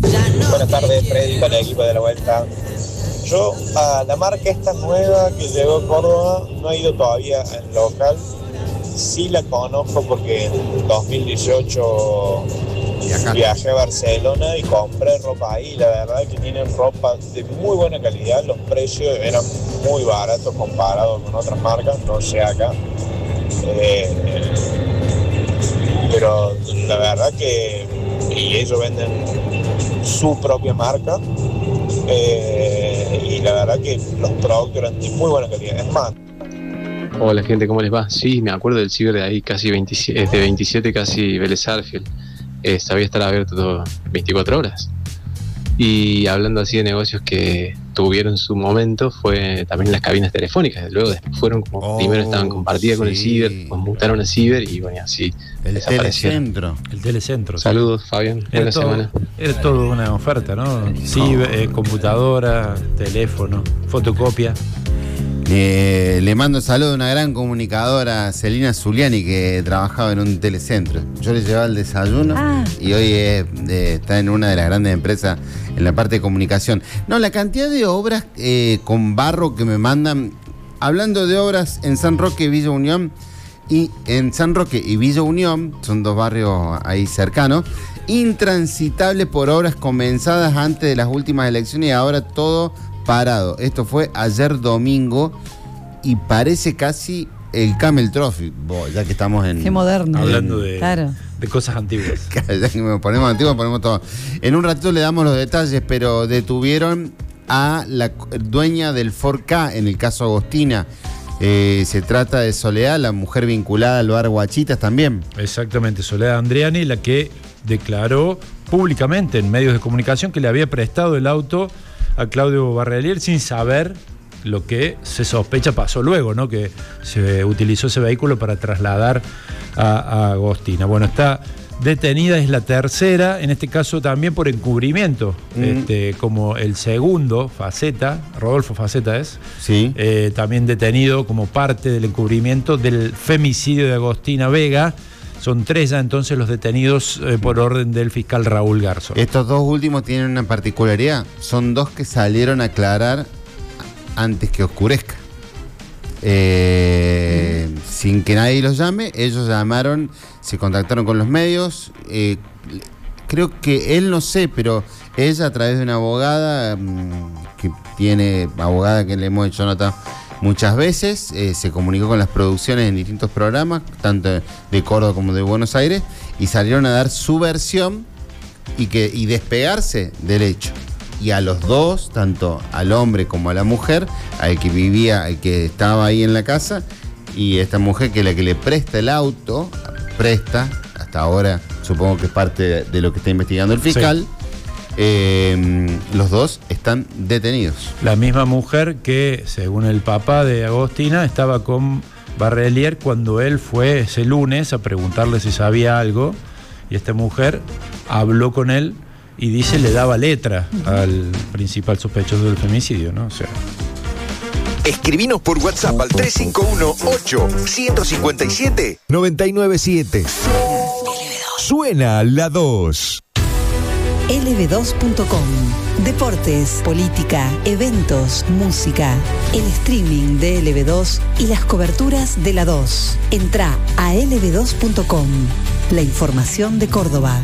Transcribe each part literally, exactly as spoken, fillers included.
Buenas tardes, Freddy, con el equipo de la vuelta. Yo a la marca esta nueva que llegó a Córdoba no he ido todavía en local. Sí la conozco porque en dos mil dieciocho viajé a Barcelona y compré ropa ahí. La verdad es que tienen ropa de muy buena calidad. Los precios eran muy baratos comparados con otras marcas, no sé acá. Eh, pero la verdad que y ellos venden su propia marca. Eh, y la verdad que los productos eran de muy buena calidad. Es más. Hola gente, ¿cómo les va? Sí, me acuerdo del ciber de ahí, casi veintisiete, de veintisiete casi Vélez Sarsfield. Eh, sabía estar abierto todo, veinticuatro horas. Y hablando así de negocios que tuvieron su momento, fue también las cabinas telefónicas. Luego después fueron como, oh, primero estaban compartidas sí. con el ciber, pues mutaron a ciber y bueno, así el desaparecieron. Telecentro. El telecentro. Saludos, Fabián. Era Buena todo, semana. Era todo una oferta, ¿no? Ciber, eh, computadora, teléfono, fotocopia. Eh, le mando saludos a una gran comunicadora, Celina Zuliani, que trabajaba en un telecentro. Yo le llevaba el desayuno ah. y hoy eh, eh, está en una de las grandes empresas en la parte de comunicación. No, la cantidad de obras eh, con barro que me mandan, hablando de obras en San Roque y Villa Unión, y en San Roque y Villa Unión, son dos barrios ahí cercanos, intransitables por obras comenzadas antes de las últimas elecciones y ahora todo parado. Esto fue ayer domingo y parece casi el Camel Trophy, ya que estamos en... Qué moderno. Hablando de, claro. de cosas antiguas. Ya que me ponemos antiguos, ponemos todo. En un ratito le damos los detalles, pero detuvieron a la dueña del Ford K, en el caso Agostina. Eh, se trata de Soledad, la mujer vinculada al bar Guachitas también. Exactamente, Soledad Andriani, la que declaró públicamente en medios de comunicación que le había prestado el auto a Claudio Barrelier sin saber lo que se sospecha pasó luego, ¿no? Que se utilizó ese vehículo para trasladar a, a Agostina. Bueno, está detenida, es la tercera, en este caso también por encubrimiento, mm. este, como el segundo, Faceta, Rodolfo Faceta es, sí. eh, también detenido como parte del encubrimiento del femicidio de Agostina Vega. Son tres ya entonces los detenidos eh, por orden del fiscal Raúl Garzón. Estos dos últimos tienen una particularidad. Son dos que salieron a aclarar antes que oscurezca. Eh, mm. Sin que nadie los llame, ellos llamaron, se contactaron con los medios. Eh, creo que él no sé, pero ella a través de una abogada, mmm, que tiene, abogada que le hemos hecho nota muchas veces, eh, se comunicó con las producciones en distintos programas, tanto de Córdoba como de Buenos Aires, y salieron a dar su versión y, que, y despegarse del hecho. Y a los dos, tanto al hombre como a la mujer, al que vivía, al que estaba ahí en la casa, y esta mujer que es la que le presta el auto, presta, hasta ahora supongo que es parte de, de lo que está investigando el fiscal. Sí. Eh, los dos están detenidos. La misma mujer que, según el papá de Agostina, estaba con Barrelier cuando él fue ese lunes a preguntarle si sabía algo, y esta mujer habló con él y dice le daba letra al principal sospechoso del femicidio, ¿no? O sea. Escribinos por WhatsApp al tres cinco uno, ocho, cinco siete, nueve nueve siete. Suena la dos. L B dos punto com. Deportes, política, eventos, música, el streaming de L B dos y las coberturas de la dos. Entrá a L B dos punto com. La información de Córdoba.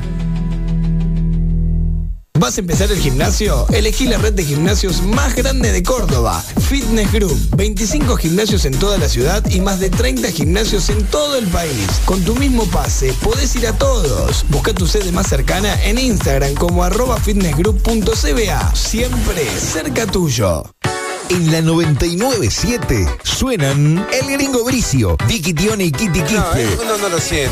¿Vas a empezar el gimnasio? Elegí la red de gimnasios más grande de Córdoba. Fitness Group. veinticinco gimnasios en toda la ciudad y más de treinta gimnasios en todo el país. Con tu mismo pase, podés ir a todos. Busca tu sede más cercana en Instagram como arroba fitnessgroup punto c b a. Siempre cerca tuyo. En la noventa y nueve punto siete suenan El Gringo Bricio, Vicky Tione y Kitty Quispe. No, no, no lo siento.